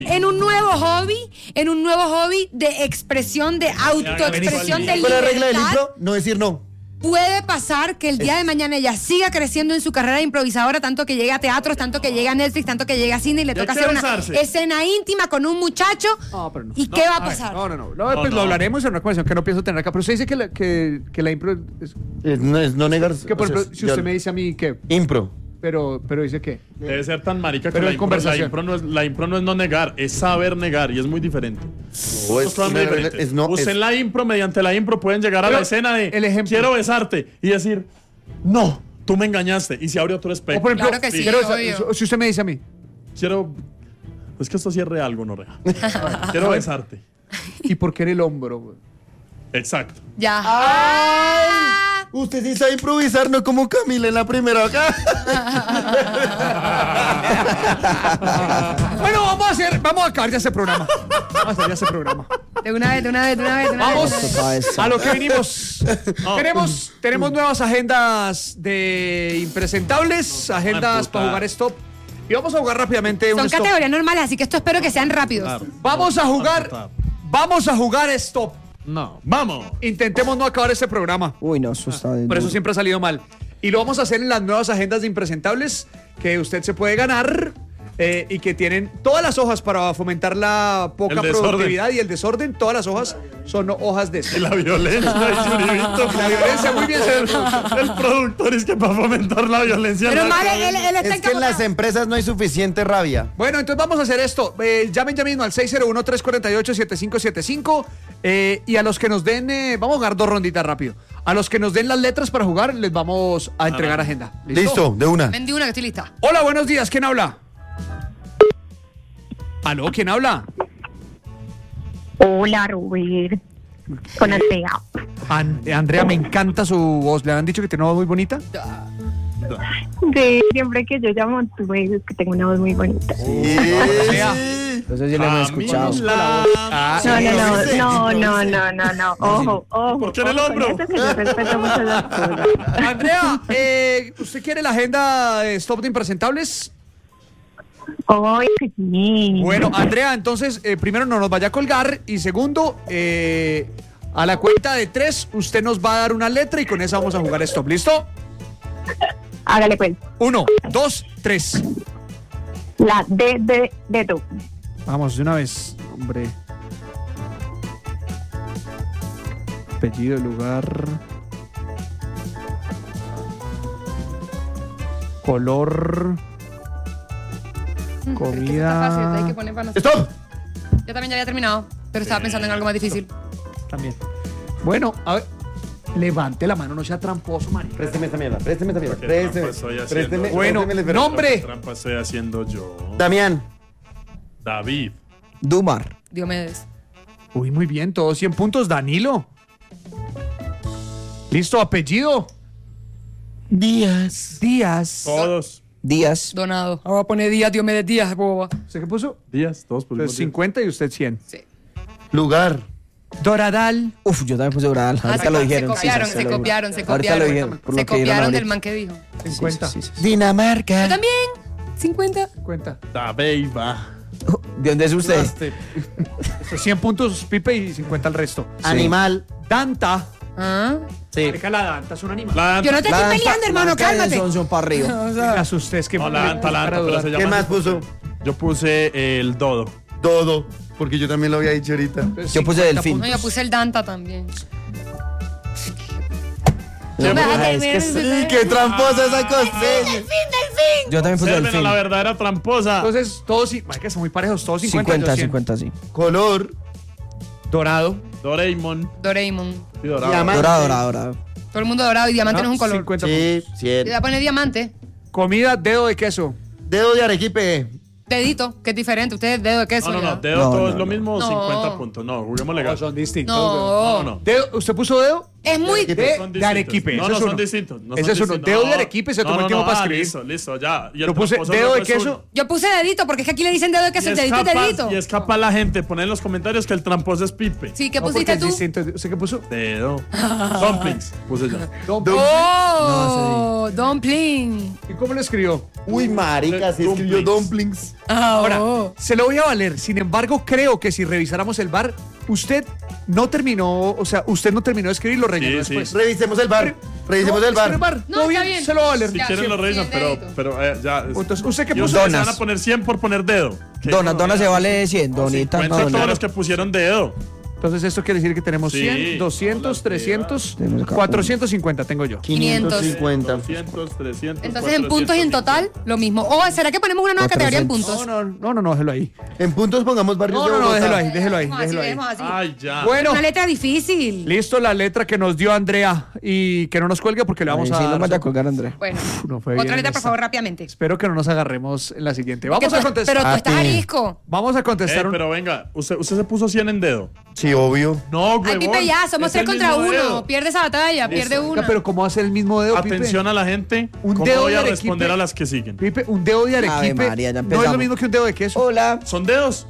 En un nuevo hobby de expresión, de autoexpresión, de Con la regla del libertad, impro, no decir no. puede pasar que el día de mañana ella siga creciendo en su carrera de improvisadora, tanto que llegue a teatros, tanto que llegue a Netflix, tanto que llegue a cine y le toca hacer una escena íntima con un muchacho. No, pero no. ¿Y qué va a pasar? No. Lo hablaremos en una conversación que no pienso tener acá. Pero usted dice que la impro es No negar. que, por ejemplo, si usted me dice a mí que... Impro. Pero dice que... Debe ser tan marica que Pero la en impro conversación. la impro no es no negar, es saber negar y es muy diferente. No, Dos cosas muy diferentes. Usted en la impro, mediante la impro, pueden llegar a la escena de quiero besarte y decir, no, tú me engañaste. Y se abre otro espejo. O por ejemplo, Claro que sí, quiero, si usted me dice a mí, Quiero... Es que esto sí es real, gonorrea. Quiero besarte. ¿y por qué en el hombro, güey? Exacto. Ya. Usted sí sabe improvisar, no como Camila en la primera acá. Bueno, vamos a acabar ya ese programa. De una vez. Vamos a lo que vinimos. Tenemos nuevas agendas de impresentables, agendas para jugar stop. Y vamos a jugar rápidamente un Son stop. categorías normales, así que esto espero que sean rápidos. Claro. Vamos a jugar stop. No, vamos. Intentemos no acabar este programa. Uy, no, eso está bien Por eso duro. siempre ha salido mal. Y lo vamos a hacer en las nuevas agendas de impresentables que usted se puede ganar y que tienen todas las hojas para fomentar la poca El desorden. productividad y el desorden. Todas las hojas son hojas de Y la violencia, Yuribito. La violencia, muy bien. El productor es que para fomentar la violencia. Pero no mal, acaba. él está Es que en encabronado. las empresas no hay suficiente rabia. Bueno, entonces vamos a hacer esto. Llamen ya mismo al 601-348-7575 y a los que nos den, vamos a jugar 2 ronditas rápido. A los que nos den las letras para jugar, les vamos a entregar agenda. Listo, de una. Vendí una que estoy lista. Hola, buenos días. ¿Quién habla? ¿Aló? ¿Quién habla? Hola, Robert. Con Andrea. Andrea, me encanta su voz. ¿Le han dicho que tiene una voz muy bonita? Sí, siempre que yo llamo, tú me dices que tengo una voz muy bonita. Andrea. Entonces sí lo hemos escuchado. No. Ojo. ¿Por qué en el hombro? Con eso que yo respeto mucho las cosas. Andrea, ¿usted quiere la agenda de Stop de Impresentables? Ay, que sí. Bueno, Andrea, entonces, primero no nos vaya a colgar y segundo, a la cuenta de 3, usted nos va a dar una letra y con esa vamos a jugar Stop. ¿Listo? Hágale pues. 1, 2, 3. La D de tú. Vamos, de una vez, hombre. Apellido, lugar. Color. Comida. Está fácil, hay que poner para nosotros. ¡Stop! Yo también ya había terminado, pero estaba pensando en algo más difícil. También. Bueno, a ver. Levante la mano, no sea tramposo, marica. Présteme esta mierda, présteme esta mierda. ¿Qué trampa estoy haciendo? Bueno, présteme la esfera. nombre. ¿Qué trampa estoy haciendo yo? Damián. David. Dumar. Diomedes. Uy, muy bien, todos 100 puntos. Danilo. Listo, apellido. Díaz. Díaz. Todos. Díaz. Donado. Ahora voy a poner Díaz, Diomedes Díaz, boba. ¿Usted qué puso? Díaz, todos pusimos Entonces, 50 y usted 100. Sí. Lugar. Doradal. Uf, yo también puse Doral. Ahorita lo dijeron. Se copiaron. Ahorita lo dijeron. por Se lo que dijeron copiaron ahorita. del man que dijo. 50. Sí. Dinamarca. Yo también. 50. 50. David va. ¿De dónde es usted? Eso, 100 puntos Pipe y 50 al resto. Animal. Danta. ¿Ah? Sí. Marica, la Danta es un animal. Yo no te estoy peleando, hermano, cálmate. Son para arriba. Me asusté, es que No, la Danta, pero se llama ¿Qué más así. puso? Yo puse el dodo. Dodo. Porque yo también lo había dicho ahorita. Yo puse delfín. No, yo puse el Danta también. Sí, qué tramposa esa cosa. Yo también puse Sérvena, delfín. la verdadera tramposa. Entonces, todos, marica, son muy parejos, todos 50. 50, yo 100. 50, sí. Color. Dorado. Doraemon. Doraemon. Sí, dorado. Diamante. Dorado. Todo el mundo dorado y diamante no es un color. 50 Sí, Yo 100. voy a poner diamante. Comida, dedo de queso. Dedo de arequipe. Dedito, que es diferente. Ustedes dedo de queso. No, ya. dedo No, todo no, es lo no. mismo, No. 50 puntos. No, juguemos legal. Son distintos. No. No. Dedo, ¿usted puso dedo? Es muy... De Arequipe. No, son distintos. Ese es uno. Dedo de Arequipe se tomó el tiempo para escribir. Listo, ya. Yo puse dedo de queso. Yo puse dedito, porque es que aquí le dicen dedo de queso, el dedito es dedito. Y es capaz la gente poner en los comentarios que el tramposo es Pipe. Sí, ¿qué pusiste tú? ¿Usted qué puso? Dedo. Dumplings. Puse yo. ¡Oh! Dumpling. ¿Y cómo lo escribió? Uy, marica, se escribió dumplings. Ahora, se lo voy a valer. Sin embargo, creo que si revisáramos el bar, usted no terminó de escribir, lo rellenó después. Revisemos el bar. Revisemos el bar. No, está bien. Se lo va a valer. Si quieren lo revisan, pero ya. Entonces, ¿usted qué puso? Se van a poner 100 por poner dedo. Dona se vale 100, donita. Cuenta No, todos los que pusieron dedo. Entonces esto quiere decir que tenemos 100, Sí. 200, 300, Tenemos acá 450 tengo yo. 550. 200, 300. Entonces, en puntos y en total, lo mismo. O, ¿será que ponemos una nueva categoría en puntos? No, déjelo ahí. En puntos pongamos barrios de No, Bogotá. déjelo ahí. Así. Ay, ya. Bueno, Una letra difícil. listo la letra que nos dio Andrea y que no nos cuelgue porque le vamos a Sí, dar. no vaya a colgar, Andrea. Bueno, No fue otra bien letra, por esta. favor, rápidamente. Espero que no nos agarremos en la siguiente. Vamos Que a tú- contestar. Pero tú estás ti. arisco. Vamos a contestar. Pero venga, usted se puso 100 en dedo. Sí, obvio. No, Ay, huevón. Pipe, ya, somos Es 3 el contra mismo 1. dedo. Pierde esa batalla, pierde Oiga, una. pero ¿cómo hace el mismo dedo, Pipe? Atención a la gente. Un ¿Cómo dedo voy de a Arequipe. responder a las que siguen? Pipe, un dedo de Ave Arequipe María, ya no es empezamos. lo mismo que un dedo de queso. Hola. Son dedos.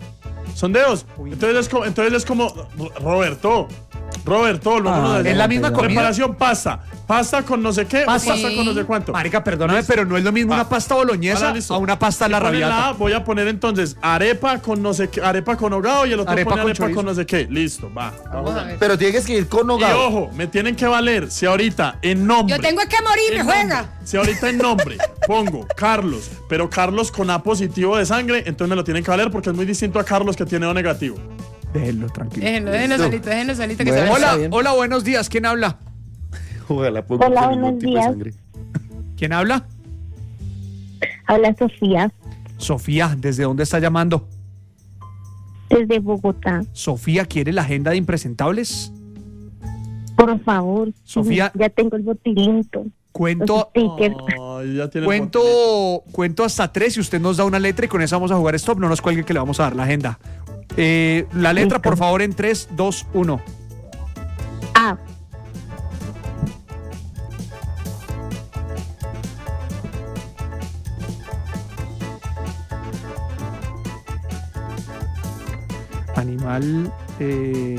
Entonces es como Roberto, vámonos es la misma comida. preparación pasta con no sé qué, Pasta. pasta con no sé cuánto. Marica, perdóname, pero no es lo mismo una pasta boloñesa Ahora, listo. a una pasta a la Si ponen rabiata. A, voy a poner entonces arepa con no sé qué, arepa con hogado y el otro Arepa pone con arepa chorizo. con no sé qué. Listo, va. Vamos a ver. Pero tiene que escribir con Y hogado. ojo, me tienen que valer si ahorita en nombre. Yo tengo que morirme, en juega. nombre, si ahorita en nombre pongo Carlos, pero Carlos con A positivo de sangre, entonces me lo tienen que valer porque es muy distinto a Carlos que tiene O negativo. Déjenlo tranquilo. Déjenlo solito que Bueno. se vaya. Está Hola, bien. hola, buenos días. ¿Quién habla? Ojalá ponga Hola, con ningún buenos tipo de días. sangre. ¿Quién habla? Habla Sofía, Sofía, ¿desde dónde está llamando? desde Bogotá. Sofía, ¿quiere la agenda de impresentables? Por favor. Sofía. Ya tengo el botilito. Cuento, Los stickers. Ay, ya tiene el botilito. cuento hasta 3 y usted nos da una letra y con esa vamos a jugar stop. No nos cuelgue que le vamos a dar la agenda. La letra, Listo. por favor, en 3, 2, 1. A. Animal.